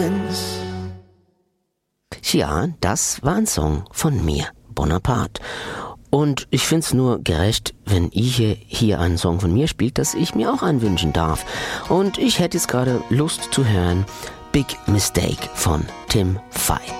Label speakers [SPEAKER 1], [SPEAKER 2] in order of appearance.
[SPEAKER 1] Ja, das war ein Song von mir, Bonaparte. Und ich find's nur gerecht, wenn ihr hier einen Song von mir spielt, dass ich mir auch einen wünschen darf. Und ich hätte jetzt gerade Lust zu hören Big Mistake von Tim Fay.